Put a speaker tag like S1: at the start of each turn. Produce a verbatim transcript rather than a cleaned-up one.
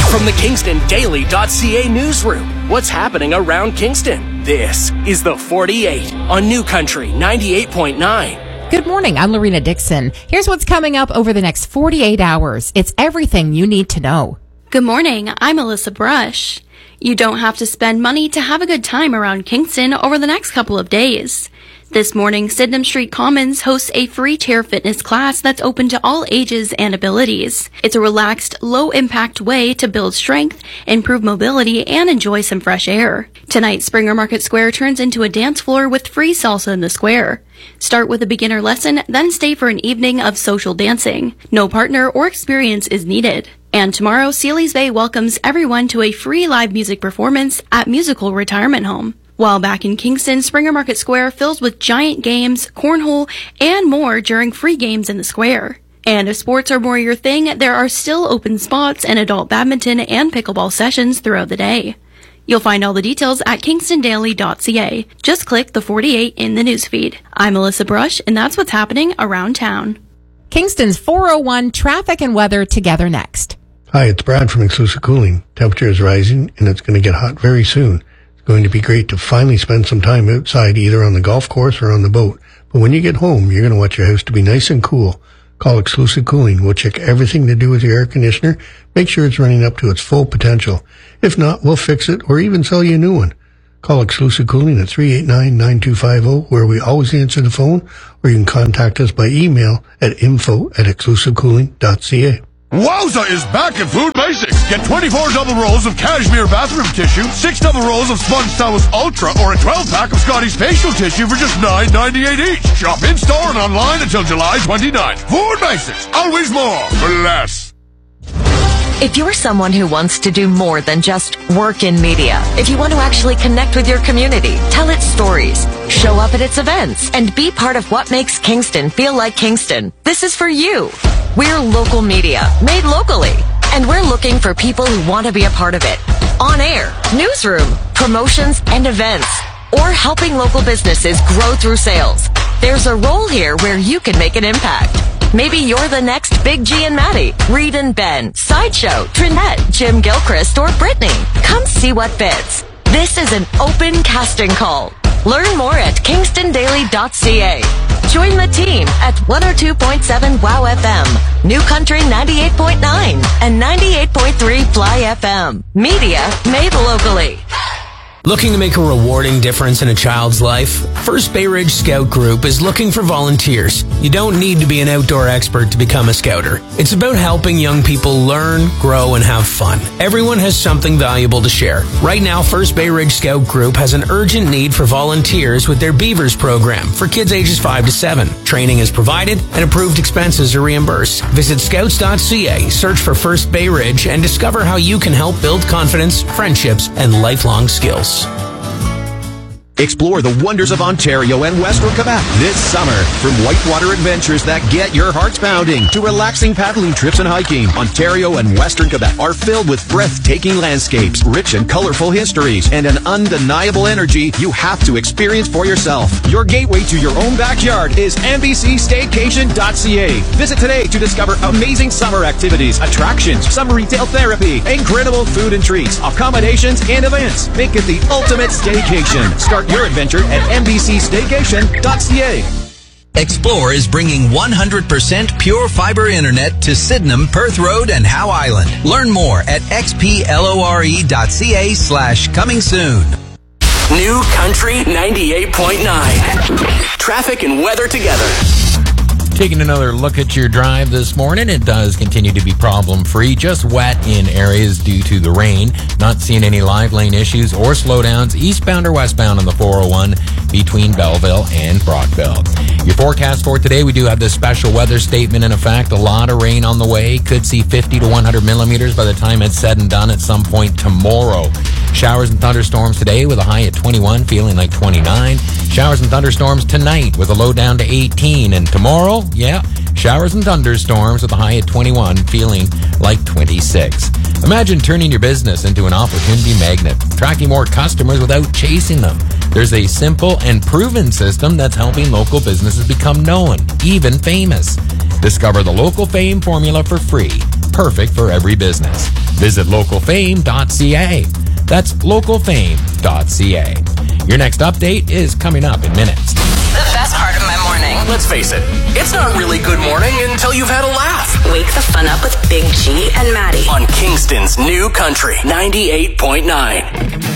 S1: From the Kingston Daily dot C A newsroom, what's happening around Kingston? This is the forty-eight on New Country ninety-eight point nine.
S2: Good morning, I'm Lorena Dixon. Here's what's coming up over the next forty-eight hours. It's everything you need to know.
S3: Good morning, I'm Alyssa Brush. You don't have to spend money to have a good time around Kingston over the next couple of days. This morning, Sydenham Street Commons hosts a free chair fitness class that's open to all ages and abilities. It's a relaxed, low-impact way to build strength, improve mobility, and enjoy some fresh air. Tonight, Springer Market Square turns into a dance floor with free salsa in the square. Start with a beginner lesson, then stay for an evening of social dancing. No partner or experience is needed. And tomorrow, Sealy's Bay welcomes everyone to a free live music performance at Musical Retirement Home. While back in Kingston, Springer Market Square fills with giant games, cornhole, and more during free games in the square. And if sports are more your thing, there are still open spots in adult badminton and pickleball sessions throughout the day. You'll find all the details at kingston daily dot C A. Just click the forty-eight in the newsfeed. I'm Alyssa Brush, and that's what's happening around town.
S2: Kingston's four oh one traffic and weather together next.
S4: Hi, it's Brad from Exclusive Cooling. Temperature is rising, and it's going to get hot very soon. Going to be great to finally spend some time outside, either on the golf course or on the boat. But when you get home, you're going to want your house to be nice and cool. Call Exclusive Cooling. We'll check everything to do with your air conditioner, make sure it's running up to its full potential. If not, we'll fix it or even sell you a new one. Call Exclusive Cooling at three eight nine, nine two five zero, where we always answer the phone, or you can contact us by email at info at exclusive cooling dot C A.
S5: Wowza is back at Food Basics. Get twenty-four double rolls of cashmere bathroom tissue, six double rolls of Sponge Towels Ultra, or a twelve pack of Scotty's facial tissue for just nine ninety-eight each. Shop in-store and online until July twenty-ninth. Food Basics. Always more for less.
S6: If you're someone who wants to do more than just work in media, if you want to actually connect with your community, tell its stories, show up at its events, and be part of what makes Kingston feel like Kingston, this is for you. We're local media, made locally, and we're looking for people who want to be a part of it. On air, newsroom, promotions, and events, or helping local businesses grow through sales. There's a role here where you can make an impact. Maybe you're the next Big G and Maddie, Reed and Ben, Sideshow, Trinette, Jim Gilchrist, or Brittany. Come see what fits. This is an open casting call. Learn more at kingston daily dot C A. Join the team at one oh two point seven WOW F M, New Country ninety-eight point nine, and ninety-eight point three Fly F M. Media made locally.
S7: Looking to make a rewarding difference in a child's life? First Bay Ridge Scout Group is looking for volunteers. You don't need to be an outdoor expert to become a scouter. It's about helping young people learn, grow, and have fun. Everyone has something valuable to share. Right now, First Bay Ridge Scout Group has an urgent need for volunteers with their Beavers program for kids ages five to seven. Training is provided and approved expenses are reimbursed. Visit scouts dot C A, search for First Bay Ridge, and discover how you can help build confidence, friendships, and lifelong skills.
S8: Explore the wonders of Ontario and Western Quebec this summer. From whitewater adventures that get your hearts pounding to relaxing paddling trips and hiking, Ontario and Western Quebec are filled with breathtaking landscapes, rich and colorful histories, and an undeniable energy you have to experience for yourself. Your gateway to your own backyard is N B C staycation dot C A. Visit today to discover amazing summer activities, attractions, summer retail therapy, incredible food and treats, accommodations, and events. Make it the ultimate staycation. Start your adventure at N B C staycation dot C A.
S9: Explore is bringing one hundred percent pure fiber internet to Sydenham, Perth Road, and Howe Island. Learn more at x p lore dot c a slash coming soon.
S1: New Country ninety-eight point nine. Traffic and weather together.
S10: Taking another look at your drive this morning, it does continue to be problem-free, just wet in areas due to the rain. Not seeing any live lane issues or slowdowns eastbound or westbound on the four oh one between Belleville and Brockville. Your forecast for today, we do have this special weather statement in effect. A lot of rain on the way. Could see fifty to one hundred millimeters by the time it's said and done at some point tomorrow. Showers and thunderstorms today with a high at twenty-one, feeling like twenty-nine. Showers and thunderstorms tonight with a low down to eighteen. And tomorrow, yeah, showers and thunderstorms with a high at twenty-one, feeling like twenty-six. Imagine turning your business into an opportunity magnet, attracting more customers without chasing them. There's a simple and proven system that's helping local businesses become known, even famous. Discover the Local Fame formula for free. perfect for every business. Visit local fame dot c a. That's local fame dot c a. Your next update is coming up in minutes.
S11: The best part of my morning.
S1: Let's face it, it's not really good morning until you've had a laugh.
S11: Wake the fun up with Big G and Maddie.
S1: On Kingston's New Country ninety-eight point nine.